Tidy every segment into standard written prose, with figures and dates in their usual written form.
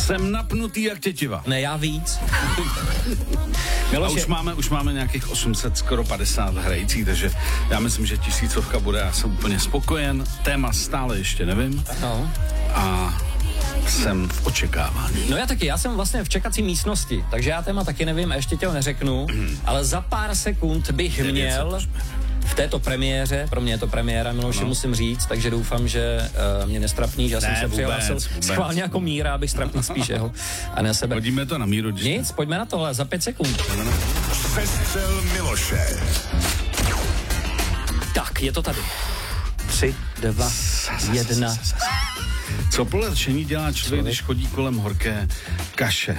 Jsem napnutý jak tětiva. Ne, já víc. A už máme nějakých 800, skoro 50 hrajících, takže já myslím, že 1000 bude, já jsem úplně spokojen. Téma stále ještě nevím. No. A jsem v očekávání. No já taky, já jsem vlastně v čekací místnosti, takže já téma taky nevím a ještě tě ho neřeknu, ale za pár sekund bych měl v této premiéře, pro mě je to premiéra, Miloši, musím říct, takže doufám, že mě nestrapníš, já jsem se přihlásil schválně jako Míra, abych strapnil spíš jeho a ne sebe. Hodíme to na Míru. Nic, pojďme na tohle, za 5 sekund. Přestřel Miloše. Tak, je to tady. 3, 2, 1. Co polepšení dělá člověk, když chodí kolem horké kaše?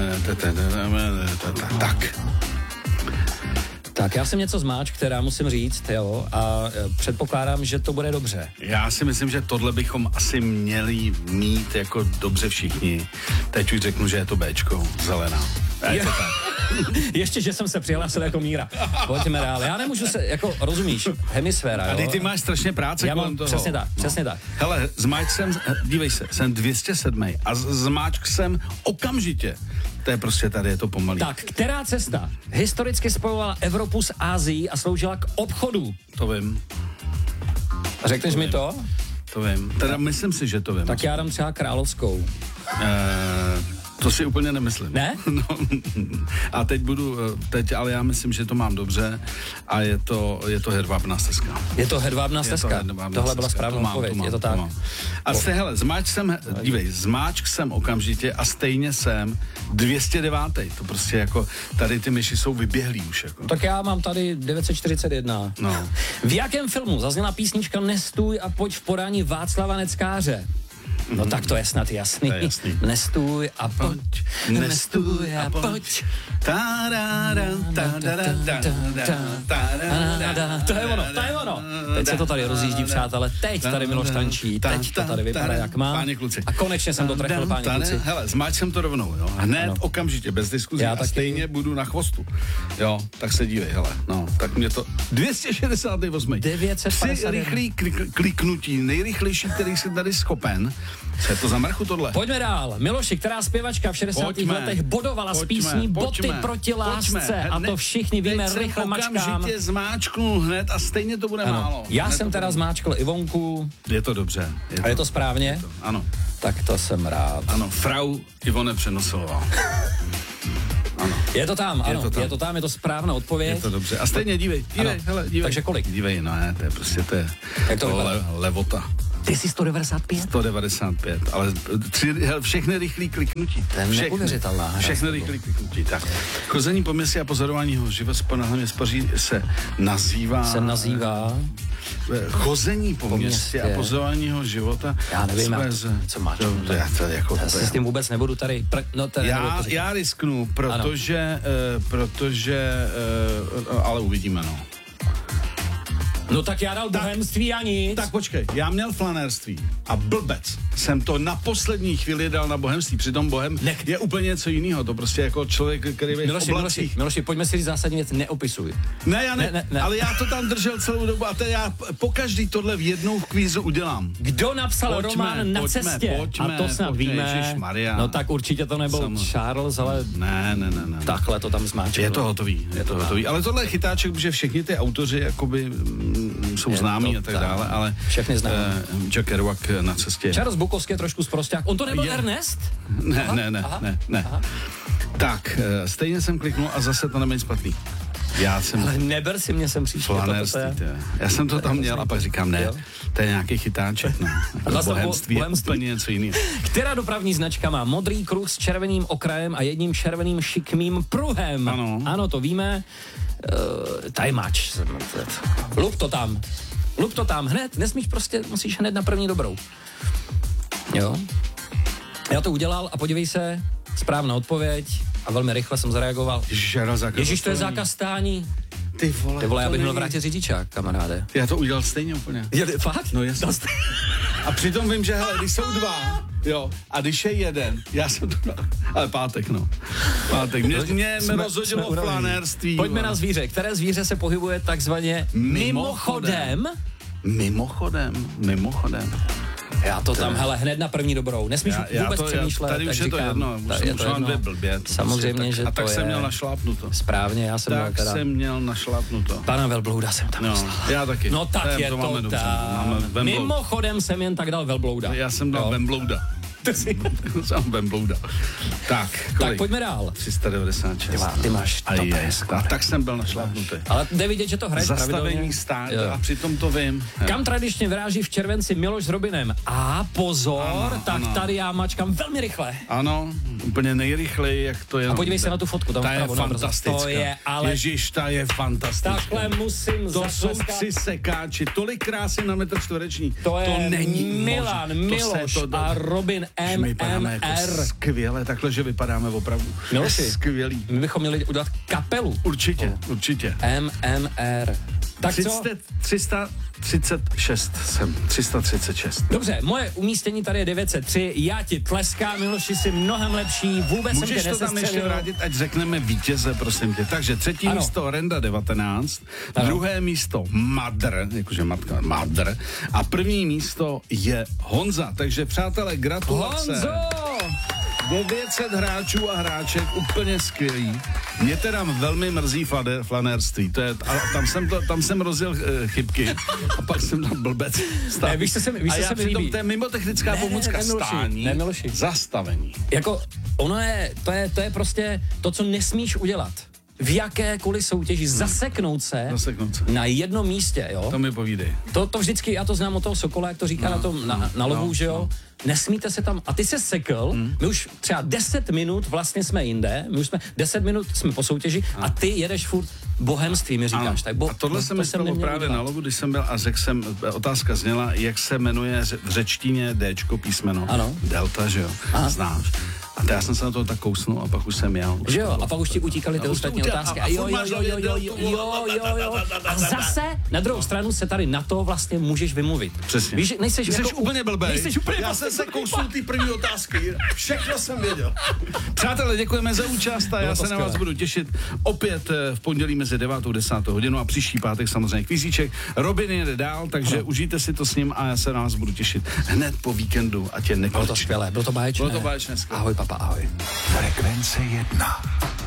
Tak. Tak, já jsem něco zmáč, která musím říct, jo, a předpokládám, že to bude dobře. Já si myslím, že tohle bychom asi měli mít jako dobře všichni. Teď už řeknu, že je to Bčko, zelená. Je to tak. Ještě, že jsem se přihlásil jako Míra. Pojďme dál. Já nemůžu se, jako rozumíš, hemisféra, jo. A ty máš strašně práce já kolem mám, toho. Přesně tak. Hele, zmáčk jsem, dívej se, jsem 207. a zmáčk jsem okamžitě. To je prostě tady, je to pomalý. Tak, která cesta historicky spojovala Evropu s Ázií a sloužila k obchodu? To vím. Řekneš mi to? To vím. Teda myslím si, že to vím. Tak já dám třeba královskou. To si úplně nemyslím. Ne? No, a teď, ale já myslím, že to mám dobře a je to hedvábná stezka. Je to hedvábná stezka. Tohle byla správná odpověď, je to tak. A hele, zmáčk jsem okamžitě a stejně jsem 209. To prostě jako, tady ty myši jsou vyběhlí už. Jako. Tak já mám tady 941. No. V jakém filmu zazněla písnička Nestůj a pojď v podání Václava Neckáře? No tak to je snad jasný. Nestůj a pojď. Nestůj a pojď. To je ono. Teď se to tady rozjíždí, přátelé. Teď tady Miloš tančí. Teď to tady vypadá, jak má. Páni kluci. A konečně jsem to trefil, páni kluci. Hele, zmáč jsem to rovnou, jo. Hned, okamžitě, bez diskuzí. A stejně budu na chvostu. Jo, tak se dívej, hele. No, tak mě to 268. 951. 3 rychlý kliknutí, nejrychlejší, který jsem tady schopen. Co je to za mrchu tohle? Pojďme dál. Miloši, která zpěvačka v 60. letech bodovala s písní Boty proti lásce a to všichni víme, rychle mačkám. Okamžitě zmáčknu hned a stejně to bude málo. Já jsem teda zmáčkl Ivonku. Je to dobře. Je to správně? Ano. Tak to jsem rád. Ano, frau Ivone Přenosilová. Ano. Je to tam, je to správná odpověď. Je to dobře. A stejně dívej. Takže kolik? Dívej, no ne, to je prostě, jak to levota. Ty jsi 195? 195, ale všechny rychlý kliknutí. To je neuvěřitelná. Všechny rychlý kliknutí, tak. Chození po městě a pozorování jeho života na hlavně spaří se nazývá... Chození po městě a pozorování jeho života... Já nevím, co máš. Já se s tím vůbec nebudu tady... Já risknu, protože ale uvidíme, no. No tak já dal bohemství a nic. Tak počkej, já měl flanérství a blbec jsem to na poslední chvíli dal na bohemství, přitom bohem je úplně něco jiného, to prostě jako člověk, který je v oblacích. Miloši, pojďme si říct zásadní věc, neopisuj. Ne, ale já to tam držel celou dobu a já pokaždý tohle v jednou kvízu udělám. Kdo napsal román Na cestě? A to snad víme. Ježišmarja. No tak určitě to nebyl Charles, ale... Ne. Takhle to tam zmáčkl. Je to hotový. Ale tohle je chytáček, protože všichni ty autoři jakoby jsou známí a tak dále, ale všechny známí. Jack Kerouac Na cestě. Charles Bukowski je trošku zprosták. On to nebyl Ernest? Ne. Tak, stejně jsem kliknul a zase to nebyl špatný. Ale neber si mě sem příště. Já jsem to tam měl a pak říkám, ne, to je nějaký chytáček, no. Bohemství je úplně něco jiného. Která dopravní značka má modrý kruh s červeným okrajem a jedním červeným šikmým pruhem? Ano, to víme. Tajmač. Lup to tam hned, musíš hned na první dobrou. Jo. Já to udělal a podívej se, správná odpověď a velmi rychle jsem zareagoval. Ježíš, to je zákaz stání. Ty vole, já bych měl vrátit řidičák, kamaráde. Já to udělal stejně úplně. Fakt? No jasně. A přitom vím, že hele, když jsou dva, jo, a když je jeden, já jsem to... Ale pátek. Mě rozhodilo flanérství. Pojďme na zvíře. Které zvíře se pohybuje takzvaně mimochodem? Mimochodem. Já to tam, hele, hned na první dobrou. Nesmíš vůbec přemýšlet. Tady už je to jedno, už mám dvě blbě. Samozřejmě, že to je. A tak jsem měl našlápnuto. Správně, já jsem měl teda. Tak jsem měl našlápnuto. Pana Velblouda jsem tam poslal. Já taky. No tak je to tam. Mimochodem jsem jen tak dal Velblouda. Já jsem dal Vemblouda. Sám Vemblouda. Tak pojďme dál. 396. Ty máš to a tak jsem byl našlápnutý. Ale jde vidět, že to hraješ pravidelně. Zastavení stát a přitom to vím. Kam tradičně vyráží v červenci Miloš s Robinem? A pozor, ano. Tady já mačkám velmi rychle. Ano, úplně nejrychleji, jak to je. A podívej se na tu fotku, tam ta je fantastická. To je, ale... Ježiš, ta je fantastická. Takhle musím to jsou 3 sekáči, tolik krásy na metr čtvereční. To není Milan, Miloš a Robin MMR. Skvěle, takhle, že vypadáme opravdu. Miloši, skvělý. My bychom měli udělat kapelu. Určitě. MMR. Tak 336. Dobře, moje umístění tady je 903, já ti tleskám, Miloši, jsi mnohem lepší, vůbec jsem tě nesestřelil. Můžeš to tam ještě vrátit, ať řekneme vítěze, prosím tě. Takže 3. místo Renda 19, druhé místo Madr, jakože matka, Madr, a 1. místo je Honza. Takže přátelé, gratulace. Honzo! 900 hráčů a hráček, úplně skvělý. Mě teda velmi mrzí flanérství, tam jsem rozjel chybky a pak jsem tam blbec. Ne, víš, co se mi líbí? To je mimotechnická pomůcka stání, zastavení. Jako, to je prostě to, co nesmíš udělat. V jakékoliv soutěži zaseknout se na jednom místě, jo? To mi povídej. To vždycky, já to znám od toho Sokola, jak to říká na lovu, že jo? Nesmíte se tam, a ty se sekl, my už třeba 10 minut vlastně jsme jinde, my už jsme 10 minut jsme po soutěži a ty jedeš furt bohemství, mi říkáš. Tak a tohle se mi stalo právě na lovu, když jsem byl a řekl jsem, otázka zněla, jak se jmenuje v řečtině Dčko písmeno. Ano. Delta, že jo, znáš. A já jsem se na to tak kousnul a pak už jsem jel. Že jo, a pak už ti utíkaly ty ostatní otázky. Jo. A zase na druhou stranu se tady na to vlastně můžeš vymluvit. Přesně. Víš, nejseš úplně blbej. Já jsem se kousnul ty první otázky. Všechno jsem věděl. Přátelé, děkujeme za účast a já se na vás budu těšit opět v pondělí mezi 9. a 10. hodinou a příští pátek samozřejmě kvízíček. Robin jede dál, takže užijte si to s ním a já se na vás budu těšit hned po víkendu a tě nekonečně. Bylo to skvělé, bylo to báječné. Bylo to báječné. Ahoj, papa, ahoj. Frekvence 1.